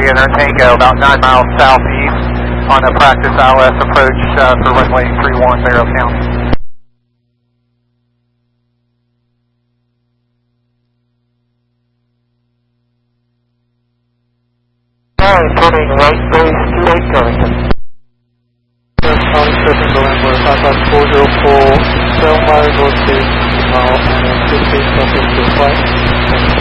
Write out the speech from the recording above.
Indiana Tango, about 9 miles southeast on a practice ILS approach for runway 31, Barrow County. Reporting right base 28 Covington. County 2nd November, Tata 404, Selmar, go to now and anticipate something to flight.